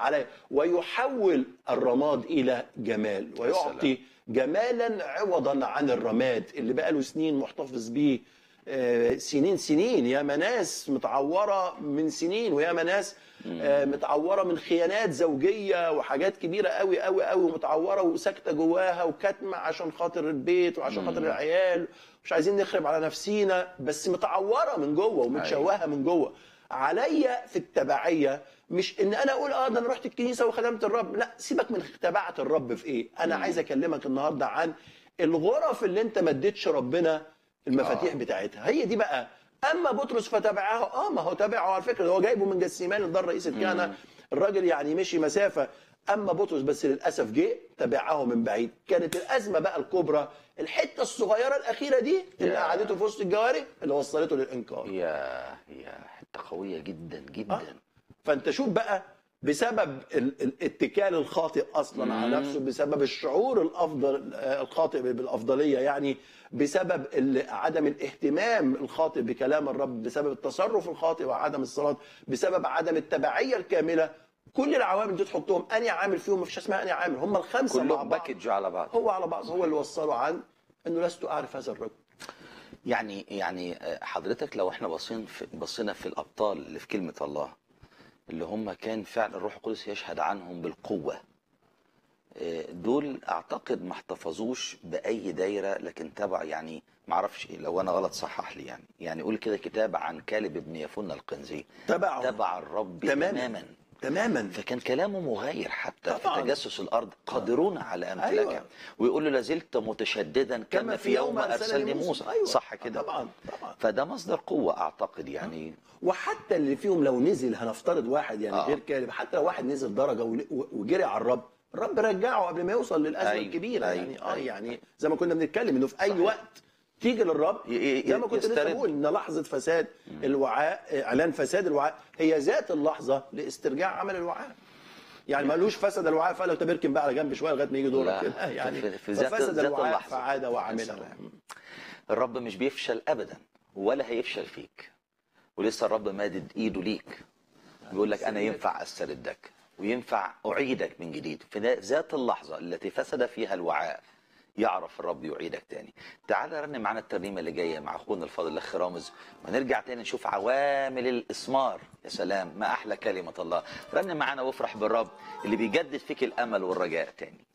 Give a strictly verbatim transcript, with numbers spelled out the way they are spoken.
علي ويحول الرماد الى جمال ويعطي جمالا عوضا عن الرماد اللي بقى له سنين محتفظ بيه. آه، سنين سنين يا ناس متعوره من سنين، ويا ناس آه، متعوره من خيانات زوجيه وحاجات كبيره قوي قوي قوي، ومتعوره وساكته جواها وكاتمه عشان خاطر البيت وعشان خاطر العيال، مش عايزين نخرب على نفسينا، بس متعوره من جوه ومتشوهه من جوه. عليا في التبعيه مش ان انا اقول اه ده انا رحت الكنيسه وخدمت الرب، لا، سيبك من تبعت الرب في ايه. انا عايز اكلمك النهارده عن الغرف اللي انت ما اديتش ربنا المفاتيح آه. بتاعتها. هي دي بقى. اما بطرس فتبعه، اه ما هو تبعه على فكره، هو جايبه من جسيمان ده رئيس الكهنه، الراجل يعني مشي مسافه. اما بطرس بس للاسف جه تبعه من بعيد. كانت الازمه بقى الكبرى الحته الصغيره الاخيره دي اللي قعدته في وسط الجواري اللي وصلته للانكار. يا يا حته قويه جدا جدا. آه. فانت شوف بقى، بسبب الاتكال الخاطئ اصلا مم. على نفسه، بسبب الشعور الافضل الخاطئ بالافضليه، يعني بسبب عدم الاهتمام الخاطئ بكلام الرب، بسبب التصرف الخاطئ وعدم الصلاه، بسبب عدم التبعيه الكامله. كل العوامل دي تحطهم، اني عامل فيهم مفيش اسمها اني عامل، هم الخمسه كلهم مع بعض، باكج على بعض، هو على بعض، هو اللي وصلوا عن انه لست اعرف هذا الرجل. يعني يعني حضرتك لو احنا بصين في بصينا في الابطال اللي في كلمه الله اللي هم كان فعلا الروح القدس يشهد عنهم بالقوه، دول اعتقد ما احتفظوش باي دايره، لكن تبع يعني ما اعرفش لو انا غلط صحح لي، يعني يعني قول كده كتاب عن كالب ابن يفن القنزي تبع تبع الرب تماما تماما تماما. فكان كلامه مغاير حتى طبعا. في تجسس الارض، قادرون على امتلاكها. أيوة. ويقول له لازلت متشددا كما في يوم ارسلني موسى. أيوة. صح كده. طبعا طبعا. فده مصدر قوه اعتقد يعني. وحتى اللي فيهم لو نزل، هنفترض واحد يعني آه. غير كالب، حتى لو واحد نزل درجه وجري على الرب، الرب رجعه قبل ما يوصل للازمه أيوة. الكبيره. أيوة. يعني اه أيوة. يعني زي ما كنا بنتكلم انه في اي صحيح. وقت تيجي للرب، زي ما كنت لسه بقول ان لحظه فساد الوعاء، اعلان فساد الوعاء هي ذات اللحظه لاسترجاع عمل الوعاء. يعني ما قالوش فسد الوعاء فقال له تبركن بقى على جنب شويه لغايه ما يجي دورك كده، يعني في ذات فسد الوعاء اللحظة. فعاد وعمله. الرب مش بيفشل ابدا ولا هيفشل فيك، ولسه الرب مادد ايده ليك بيقول لك انا ينفع استردك وينفع اعيدك من جديد. في ذات اللحظه التي فسد فيها الوعاء يعرف الرب يعيدك تاني. تعال رن معانا الترنيمه اللي جايه مع اخونا الفاضل الاخ رامز، ونرجع تاني نشوف عوامل الاسمار. يا سلام ما احلى كلمه الله. رن معانا وافرح بالرب اللي بيجدد فيك الامل والرجاء تاني.